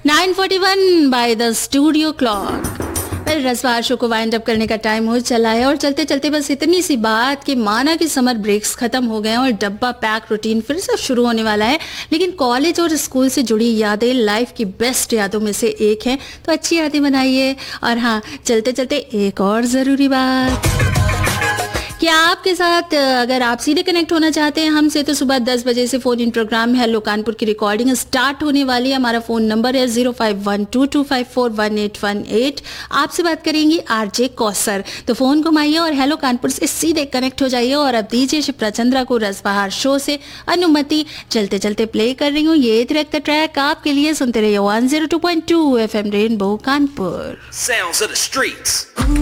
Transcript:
9:41 by the studio clock. रसवार show को wind up करने का टाइम हो चला है और चलते चलते बस इतनी सी बात कि माना कि समर ब्रेक्स खत्म हो गए हैं और डब्बा पैक रूटीन फिर से शुरू होने वाला है, लेकिन कॉलेज और स्कूल से जुड़ी यादें लाइफ की बेस्ट यादों में से एक हैं, तो अच्छी यादें बनाइए। और हाँ, चलते चलते एक और ज़रूरी बात कि आपके साथ अगर आप सीधे कनेक्ट होना चाहते हैं हमसे, तो सुबह 10 बजे से phone in programme hello Kanpur की रिकॉर्डिंग स्टार्ट होने वाली है। हमारा फोन नंबर है 0512254118। आपसे बात करेंगी आरजे कौसर। तो फोन घुमाइए और हेलो कानपुर से सीधे कनेक्ट हो जाइए। और अब दीजिए शिप्रा चंद्रा को रसबहार शो से अनुमति। चलते चलते प्ले कर रही हूँ ये ट्रैक द ट्रैक आपके लिए। सुनते रहिए 102.2 FM rainbow Kanpur. Sounds of the streets.